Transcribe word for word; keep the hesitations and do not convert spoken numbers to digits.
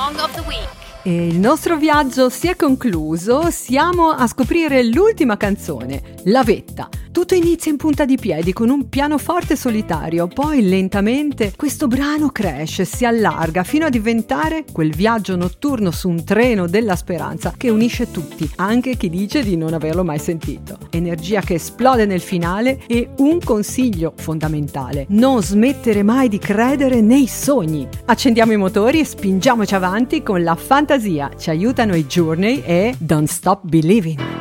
Song of the Week. E il nostro viaggio si è concluso, siamo a scoprire l'ultima canzone, La Vetta. Tutto inizia in punta di piedi con un pianoforte solitario, poi lentamente questo brano cresce, si allarga fino a diventare quel viaggio notturno su un treno della speranza che unisce tutti, anche chi dice di non averlo mai sentito. Energia che esplode nel finale e un consiglio fondamentale: non smettere mai di credere nei sogni. Accendiamo i motori e spingiamoci avanti con la fantasia. Ci aiutano i Journey e Don't Stop Believing.